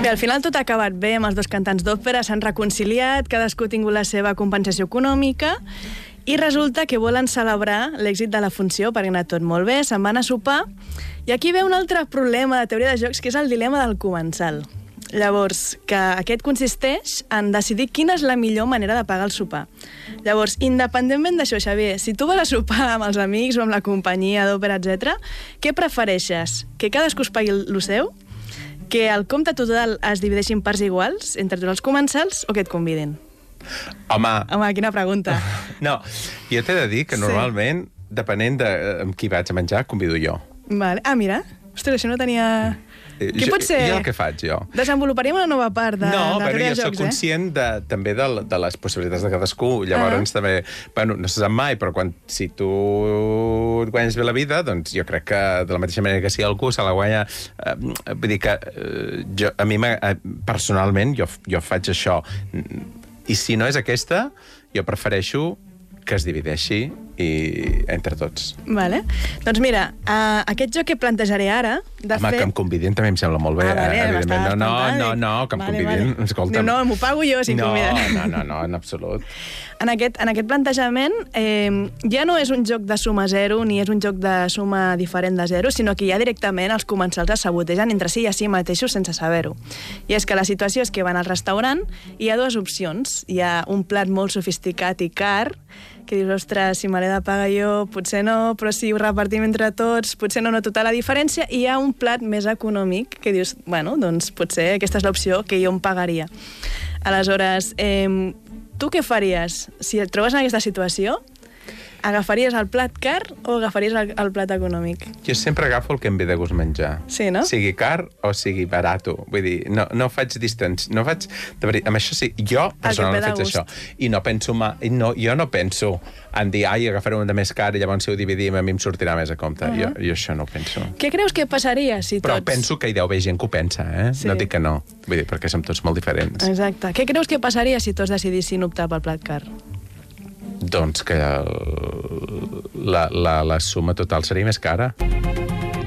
Bé, al final tot ha acabat bé amb els dos cantants d'òpera, s'han reconciliat, cadascú ha tingut la seva compensació econòmica i resulta que volen celebrar l'èxit de la funció perquè ha anat tot molt bé, se'n van a sopar i aquí ve un altre problema de teoria de jocs que és el dilema del comensal. Llavors, que aquest consisteix en decidir quina és la millor manera de pagar el sopar. Llavors, independentment d'això, Xavier, si tu vas a sopar amb els amics o amb la companyia d'òpera, etc., què prefereixes? Que cadascú es pagui el seu? Que el compte total es divideixi en parts iguals entre tots els comensals o que et convidin? Home, quina pregunta. No, jo t'he de dir que normalment, depenent de amb qui vaig a menjar, convido jo. Vale. Ah, mira. Ostres, això no tenia... Què pot ser? Jo el que faig, jo. Desenvoluparíem una nova part de teoria de jocs, jo soc conscient també de les possibilitats de cadascú. Llavors també... Bueno, no se sap mai, però si tu et guanyes bé la vida, doncs jo crec que de la mateixa manera que si algú se la guanya... Vull dir que a mi, personalment, jo faig això. I si no és aquesta, jo prefereixo que es divideixi entre tots. Vale. Doncs mira, aquest joc que plantejaré ara... Home, que em convidin també em sembla molt bé. Evidentment. No, que em convidin. Escolta'm. No, m'ho pago jo si em conviden. No, en absolut. En aquest plantejament ja no és un joc de suma zero ni és un joc de suma diferent de zero, sinó que ja directament els comensals es sabotegen entre si i a si mateixos sense saber-ho. I és que la situació és que van al restaurant i hi ha dues opcions. Hi ha un plat molt sofisticat i car que dius, ostres, si me l'he de pagar jo, potser no, però si ho repartim entre tots, potser no noto tota la diferència, i hi ha un plat més econòmic que dius, bueno, doncs potser aquesta és l'opció que jo em pagaria. Aleshores, tu què faries? Si et trobes en aquesta situació, agafaries el plat car o agafaries el plat econòmic? Jo sempre agafo el que em ve de gust menjar. Sí, no? Sigui car o sigui barato. Vull dir, no faig distància. No faig... Amb això sí, jo personalment faig això. I no penso... Jo no penso en dir, agafaré un de més car i llavors si ho dividim a mi em sortirà més a compte. Jo això no ho penso. Què creus que passaria si tots... Però penso que hi deu haver gent que ho pensa, Sí. No dic que no. Vull dir, perquè som tots molt diferents. Exacte. Què creus que passaria si tots decidissin optar pel plat car? Doncs que la suma total seria més cara.